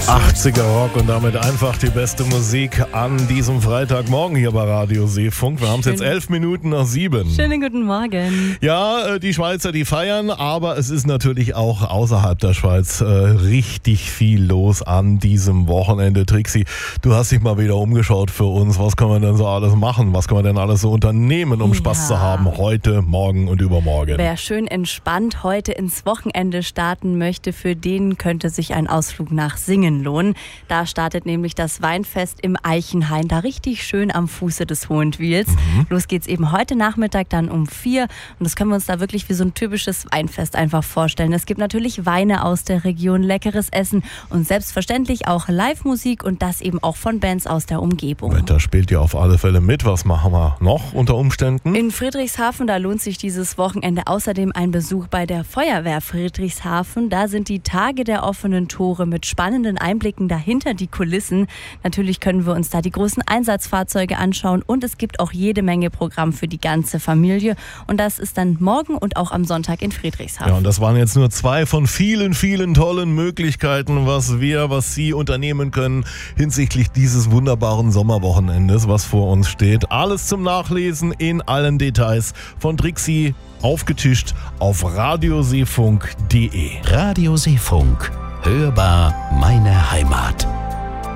80er Rock und damit einfach die beste Musik an diesem Freitagmorgen hier bei Radio Seefunk. Wir haben es jetzt 11 Minuten nach 7. Schönen guten Morgen. Ja, die Schweizer, die feiern, aber es ist natürlich auch außerhalb der Schweiz richtig viel los an diesem Wochenende. Trixi, du hast dich mal wieder umgeschaut für uns. Was kann man denn so alles machen? Was kann man denn alles so unternehmen, um Spaß zu haben heute, morgen und übermorgen? Wer schön entspannt heute ins Wochenende starten möchte, für den könnte sich ein Ausflug nach Singen lohnen. Da startet nämlich das Weinfest im Eichenhain, da richtig schön am Fuße des Hohentwiels. Los geht's eben heute Nachmittag dann um 4 und das können wir uns da wirklich wie so ein typisches Weinfest einfach vorstellen. Es gibt natürlich Weine aus der Region, leckeres Essen und selbstverständlich auch Live-Musik und das eben auch von Bands aus der Umgebung. Wetter spielt ja auf alle Fälle mit. Was machen wir noch unter Umständen? In Friedrichshafen, da lohnt sich dieses Wochenende außerdem ein Besuch bei der Feuerwehr Friedrichshafen. Da sind die Tage der offenen Tore mit spannenden Einblicken dahinter die Kulissen. Natürlich können wir uns da die großen Einsatzfahrzeuge anschauen und es gibt auch jede Menge Programm für die ganze Familie. Und das ist dann morgen und auch am Sonntag in Friedrichshafen. Ja, und das waren jetzt nur 2 von vielen, vielen tollen Möglichkeiten, was Sie unternehmen können hinsichtlich dieses wunderbaren Sommerwochenendes, was vor uns steht. Alles zum Nachlesen in allen Details von Trixi aufgetischt auf radioseefunk.de. Radio Seefunk. Hörbar meine Heimat.